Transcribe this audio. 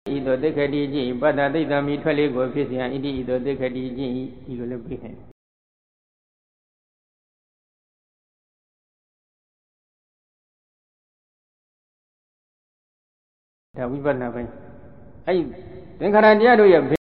ဤသို့သိက္ခတိခြင်းပတ္တသိတ္တမိထွက်လေးကိုဖြစ်เสียဣတိဤသို့သိက္ခတိခြင်းဒီလိုလည်းပြီးတယ်ဒါဝိပဿနာပဲအဲ့သင်္ခါရတရားတို့ရဲ့